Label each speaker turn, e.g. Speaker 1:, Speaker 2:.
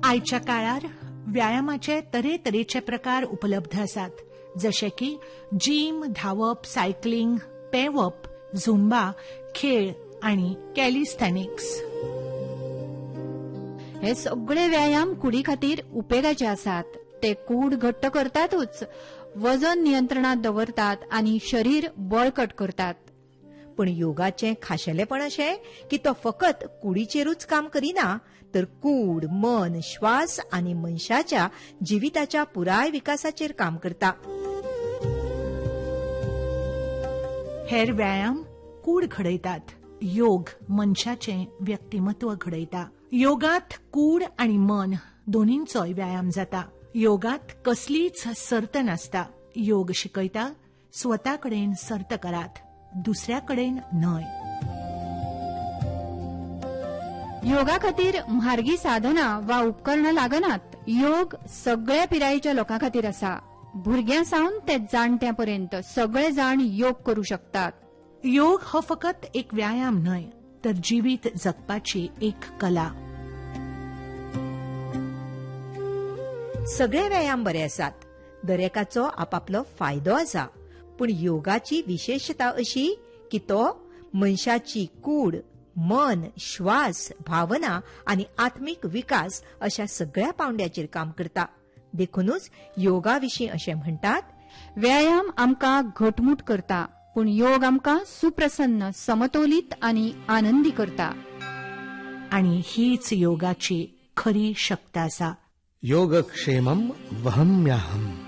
Speaker 1: आयच्या काळार व्यायामाचे तरेतरेचे प्रकार उपलब्ध आसात, जशे की जिम, धावप, सायकलिंग, पेंवप, झुंबा, खेळ आणि कॅलिस्थेनिक्स.
Speaker 2: हे सगळे व्यायाम कुडी खातीर उपेगाचे आसात. ते कूड घट्ट करतातच, वजन नियंत्रणात दवरतात आणि शरीर बळकट करतात.
Speaker 3: पण योगाचें खाशेलेपण अशें की तो फकत कुडीचेरूच काम करिना, तर कूड, मन, श्वास आनी मनशाच्या जिविताच्या पुराय विकासाचेर काम करता.
Speaker 1: हेर व्यायाम कूड घडयतात, योग मनशाचें व्यक्तिमत्व घडयता. योगात कूड आनी मन दोनींचोय व्यायाम जाता. योगात कसलीच सर्त नासता. योग शिकयता स्वता कडेन सर्त करात, दुसऱ्या कडेन न्हय.
Speaker 2: योगा खातीर म्हारगी साधना वा उपकरणां लागनात. योग सगळ्या पिरायेच्या लोकां खातीर आसा. भुरग्यां सावन ते जाणट्यां पर्यंत सगळे जाण योग करू शकतात.
Speaker 1: योग हो फकत एक व्यायाम न्हय, तर जिवीत जगपाची एक कला.
Speaker 3: सगळे व्यायाम बरे आसात, दरेकाचो आपापलो फायदो आसा. पूण योगाची विशेषता अशी की तो मनशाची कूड, मन, श्वास, भावना आनी आत्मीक विकास अशा सगळ्या पावंड्याचेर काम करता. देखूनच योगा विशीं अशें म्हणटात,
Speaker 2: व्यायाम आमकां घटमूट करता, पूण योग आमकां सुप्रसन्न, समतोलित आनी आनंदी करता.
Speaker 1: आणि हीच योगाची खरी शक्त आसा.
Speaker 4: योगक्षेमं वहम्यहम्.